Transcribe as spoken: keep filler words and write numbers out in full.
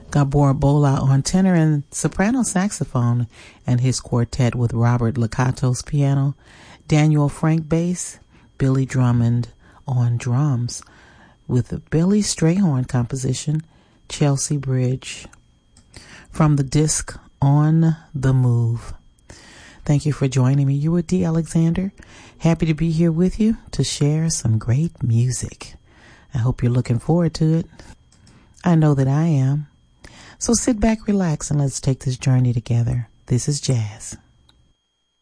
Gabor Bola on tenor and soprano saxophone and his quartet with Robert Lakatos piano, Daniel Frank bass, Billy Drummond on drums with Billy Strayhorn composition, Chelsea Bridge, from the disc On the Move. Thank you for joining me. You were Dee Alexander. Happy to be here with you to share some great music. I hope you're looking forward to it. I know that I am. So sit back, relax, and let's take this journey together. This is jazz.